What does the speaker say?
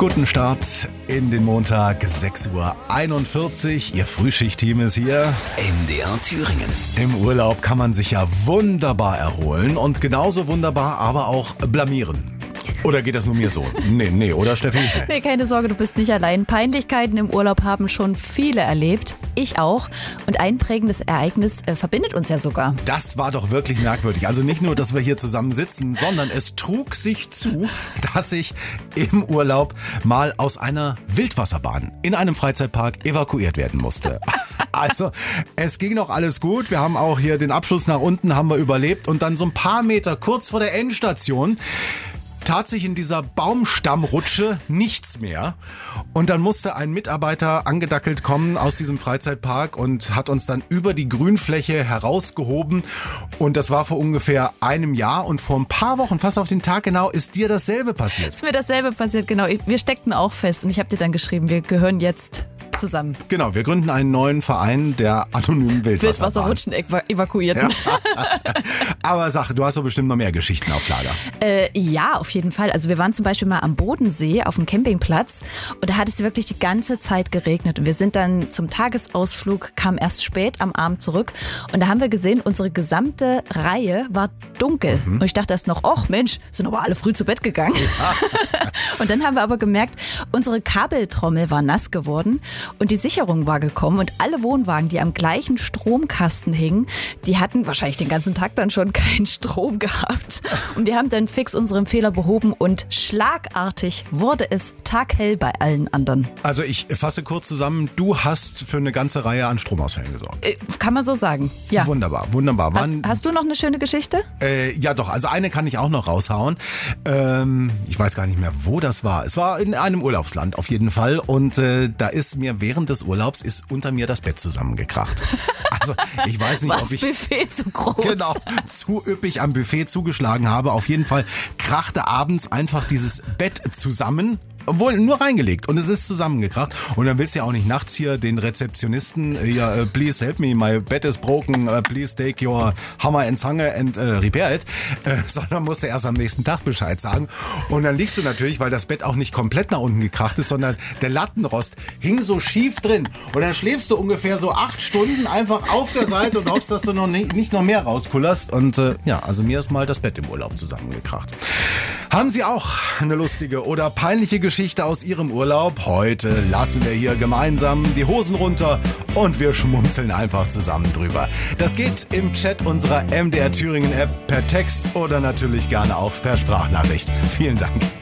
Guten Start in den Montag, 6:41 Uhr. Ihr Frühschichtteam ist hier. MDR Thüringen. Im Urlaub kann man sich ja wunderbar erholen und genauso wunderbar aber auch blamieren. Oder geht das nur mir so? Nee, oder Steffi? Nee, keine Sorge, du bist nicht allein. Peinlichkeiten im Urlaub haben schon viele erlebt. Ich auch. Und ein prägendes Ereignis verbindet uns ja sogar. Das war doch wirklich merkwürdig. Also nicht nur, dass wir hier zusammen sitzen, sondern es trug sich zu, dass ich im Urlaub mal aus einer Wildwasserbahn in einem Freizeitpark evakuiert werden musste. Also, es ging noch alles gut. Wir haben auch hier den Abschuss nach unten, haben wir überlebt. Und dann so ein paar Meter kurz vor der Endstation tat sich in dieser Baumstammrutsche nichts mehr. Und dann musste ein Mitarbeiter angedackelt kommen aus diesem Freizeitpark und hat uns dann über die Grünfläche herausgehoben. Und das war vor ungefähr einem Jahr. Und vor ein paar Wochen, fast auf den Tag genau, ist dir dasselbe passiert. Ist mir dasselbe passiert, genau. Wir steckten auch fest und ich habe dir dann geschrieben, wir gehören jetzt zusammen. Genau, wir gründen einen neuen Verein der anonymen Wildwasserbahn. Wildwasserrutschen evakuierten. Ja. Aber sag, du hast doch bestimmt noch mehr Geschichten auf Lager. Ja, auf jeden Fall. Also wir waren zum Beispiel mal am Bodensee auf dem Campingplatz und da hat es wirklich die ganze Zeit geregnet. Und wir sind dann zum Tagesausflug, kamen erst spät am Abend zurück und da haben wir gesehen, unsere gesamte Reihe war dunkel. Und ich dachte erst noch, ach Mensch, sind aber alle früh zu Bett gegangen. Ja. Und dann haben wir aber gemerkt, unsere Kabeltrommel war nass geworden. Und die Sicherung war gekommen und alle Wohnwagen, die am gleichen Stromkasten hingen, die hatten wahrscheinlich den ganzen Tag dann schon keinen Strom gehabt. Und wir haben dann fix unseren Fehler behoben und schlagartig wurde es taghell bei allen anderen. Also ich fasse kurz zusammen, du hast für eine ganze Reihe an Stromausfällen gesorgt. Kann man so sagen, ja. Wunderbar. Hast du noch eine schöne Geschichte? Ja doch, also eine kann ich auch noch raushauen. Ich weiß gar nicht mehr, wo das war. Es war in einem Urlaubsland auf jeden Fall und da ist mir während des Urlaubs ist unter mir das Bett zusammengekracht. Also ich weiß nicht, ob ich Buffet zu groß. Genau, zu üppig am Buffet zugeschlagen habe. Auf jeden Fall krachte abends einfach dieses Bett zusammen. Obwohl, nur reingelegt und es ist zusammengekracht. Und dann willst du ja auch nicht nachts hier den Rezeptionisten, please help me, my bed is broken, please take your hammer and zange and repair it, sondern musst du erst am nächsten Tag Bescheid sagen. Und dann liegst du natürlich, weil das Bett auch nicht komplett nach unten gekracht ist, sondern der Lattenrost hing so schief drin. Und dann schläfst du ungefähr so 8 Stunden einfach auf der Seite und hoffst, dass du noch nicht noch mehr rauskullerst. Und also mir ist mal das Bett im Urlaub zusammengekracht. Haben Sie auch eine lustige oder peinliche Geschichte aus Ihrem Urlaub? Heute lassen wir hier gemeinsam die Hosen runter und wir schmunzeln einfach zusammen drüber. Das geht im Chat unserer MDR Thüringen App per Text oder natürlich gerne auch per Sprachnachricht. Vielen Dank.